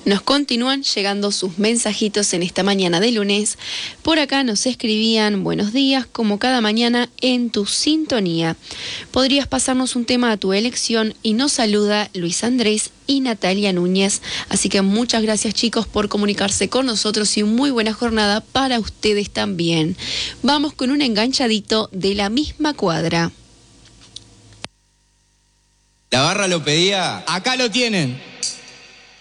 Nos continúan llegando sus mensajitos en esta mañana de lunes. Por acá nos escribían: buenos días, como cada mañana en tu sintonía. Podrías pasarnos un tema a tu elección, y nos saluda Luis Andrés y Natalia Núñez. Así que muchas gracias, chicos, por comunicarse con nosotros, y muy buena jornada para ustedes también. Vamos con un enganchadito de La Misma Cuadra. La barra lo pedía, acá lo tienen.